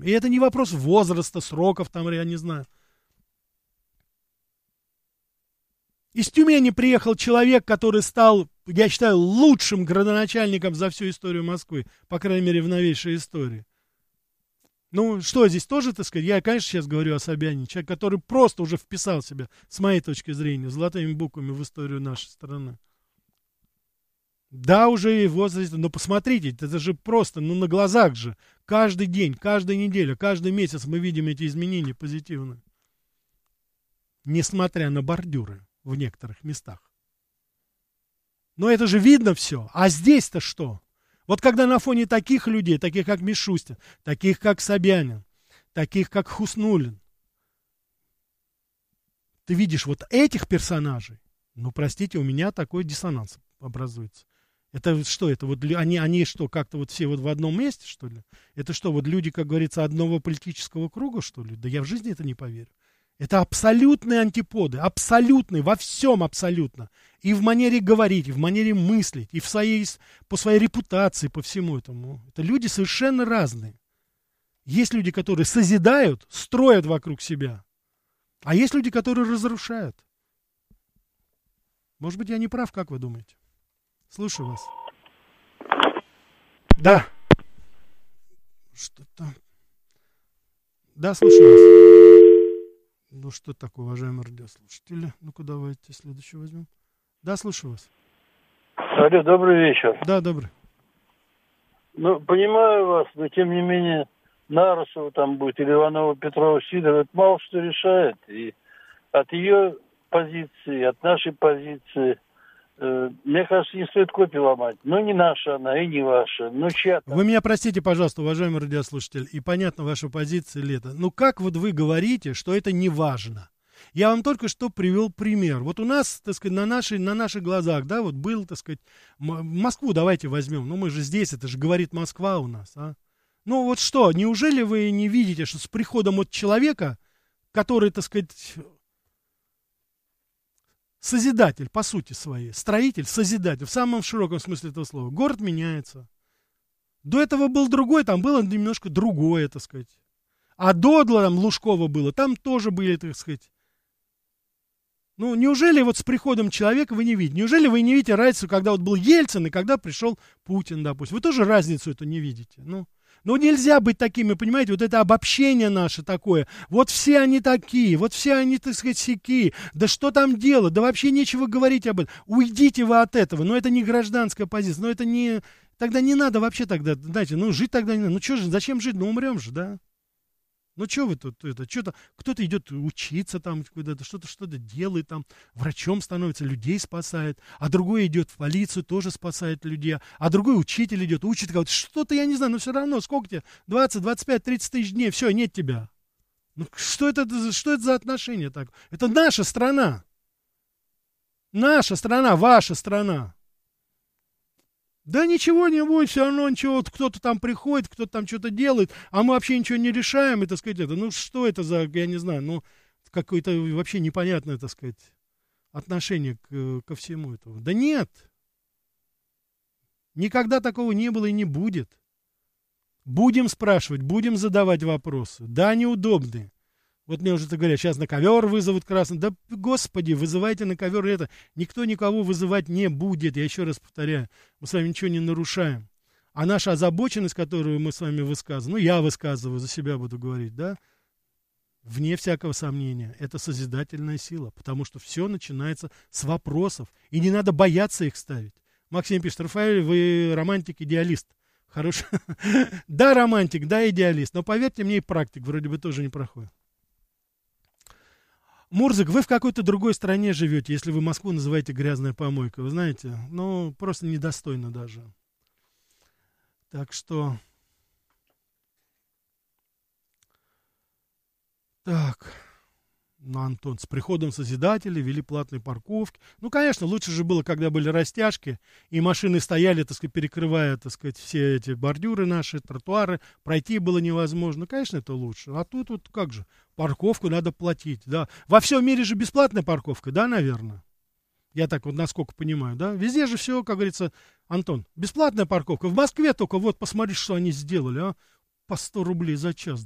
И это не вопрос возраста, сроков, там, я не знаю. Из Тюмени приехал человек, который стал, я считаю, лучшим градоначальником за всю историю Москвы, по крайней мере, в новейшей истории. Ну, что здесь тоже, так сказать, я, конечно, сейчас говорю о Собянине, человек, который просто уже вписал себя, с моей точки зрения, золотыми буквами в историю нашей страны. Да, уже и в возрасте, но посмотрите, это же просто, ну, на глазах же, каждый день, каждая неделя, каждый месяц мы видим эти изменения позитивные. Несмотря на бордюры в некоторых местах. Но это же видно все. А здесь-то что? Вот когда на фоне таких людей, таких как Мишустин, таких как Собянин, таких как Хуснуллин, ты видишь вот этих персонажей, ну, простите, у меня такой диссонанс образуется. Это что, это вот они что, как-то вот все вот в одном месте, что ли? Это что, вот люди, как говорится, одного политического круга, что ли? Да я в жизни это не поверю. Это абсолютные антиподы, абсолютные, во всем абсолютно. И в манере говорить, и в манере мыслить, и по своей репутации, по всему этому. Это люди совершенно разные. Есть люди, которые созидают, строят вокруг себя. А есть люди, которые разрушают. Может быть, я не прав, как вы думаете? Слушаю вас. Да. Что там? Да, слушаю вас. Ну, что такое, уважаемые радиослушатели? Ну-ка, давайте следующего возьмем. Да, слушаю вас. Алло, добрый вечер. Да, добрый. Ну, понимаю вас, но тем не менее, Нарусова там будет, или Иванова, Петрова, Сидорова, это мало что решает. И от ее позиции, от нашей позиции, мне кажется, не стоит копию ломать. Ну, не наша она и не ваша. Ну, чья-то. Вы меня простите, пожалуйста, уважаемый радиослушатель, и понятна ваша позиция или это. Ну, как вот вы говорите, что это не важно? Я вам только что привел пример. Вот у нас, так сказать, на наших глазах, да, вот был, так сказать, Москву давайте возьмем. Ну, мы же здесь, это же говорит Москва у нас, а? Ну, вот что, неужели вы не видите, что с приходом от человека, который, так сказать, созидатель, по сути своей, строитель, созидатель, в самом широком смысле этого слова, город меняется. До этого был другой, там было немножко другое, так сказать. А до там Лужкова было, там тоже были, так сказать. Ну, неужели вот с приходом человека вы не видите? Неужели вы не видите разницу, когда вот был Ельцин и когда пришел Путин, допустим? Вы тоже разницу эту не видите? Ну, нельзя быть такими, понимаете, вот это обобщение наше такое. Вот все они такие, вот все они, так сказать, сякие. Да что там делать? Да вообще нечего говорить об этом. Уйдите вы от этого. Но это не гражданская позиция, но это не... Тогда не надо вообще тогда, знаете, ну, жить тогда не надо. Ну, что же, зачем жить? Ну, умрем же, да? Ну, что вы тут, что-то, кто-то идет учиться там куда-то, что-то делает там, врачом становится, людей спасает, а другой идет в полицию, тоже спасает людей, а другой учитель идет, учит кого-то, что-то, я не знаю, но все равно, сколько тебе, 20, 25, 30 тысяч дней, все, нет тебя. Ну, что это за отношения так? Это наша страна, ваша страна. Да ничего не будет, все равно ничего, кто-то там приходит, кто-то там что-то делает, а мы вообще ничего не решаем, и, так сказать, это, ну, что это за, я не знаю, ну, какое-то вообще непонятное, так сказать, отношение ко всему этому. Да нет, никогда такого не было и не будет. Будем спрашивать, будем задавать вопросы. Да, неудобные. Вот мне уже говорят, сейчас на ковер вызовут красный. Да, господи, вызывайте на ковер это. Никто никого вызывать не будет. Я еще раз повторяю, мы с вами ничего не нарушаем. А наша озабоченность, которую мы с вами высказываем, ну, я высказываю, за себя буду говорить, да, вне всякого сомнения, это созидательная сила. Потому что все начинается с вопросов. И не надо бояться их ставить. Максим пишет, Рафаэль, вы романтик-идеалист. Хороший. Да, романтик, да, идеалист. Но поверьте мне, и практик вроде бы тоже не проходит. Мурзик, вы в какой-то другой стране живете, если вы Москву называете грязная помойка. Вы знаете, ну, просто недостойно даже. Так что... Так... Ну, Антон, с приходом Созидателей ввели платные парковки. Ну, конечно, лучше же было, когда были растяжки, и машины стояли, так сказать, перекрывая, так сказать, все эти бордюры наши, тротуары, пройти было невозможно. Конечно, это лучше. А тут вот как же, парковку надо платить, да. Во всем мире же бесплатная парковка, да, наверное? Я так вот насколько понимаю, да. Везде же все, как говорится, Антон, бесплатная парковка. В Москве только вот посмотри, что они сделали, а. По 100 рублей за час.